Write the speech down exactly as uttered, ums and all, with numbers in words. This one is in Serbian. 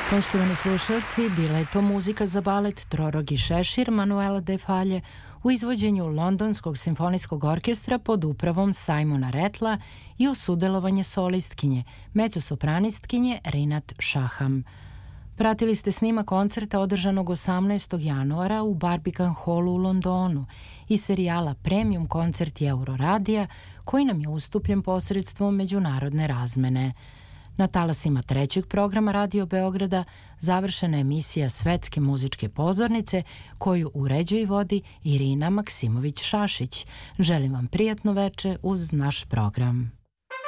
Poštovani slušalci, bila je to muzika za balet Trorogi šešir Manuela de Falje u izvođenju Londonskog simfonijskog orkestra pod upravom Simona Rattla i uz sudelovanje solistkinje, mezosopranistkinje Rinat Shaham. Pratili ste snima koncerta održanog osamnaestog januara u Barbican Hallu u Londonu i serijala Premium koncerti Euroradija koji nam je ustupljen posredstvom međunarodne razmene. Na talasima trećeg programa Radio Beograda završena je emisija Svetske muzičke pozornice koju uređuje i vodi Irina Maksimović-Šašić. Želim vam prijatno veče uz naš program.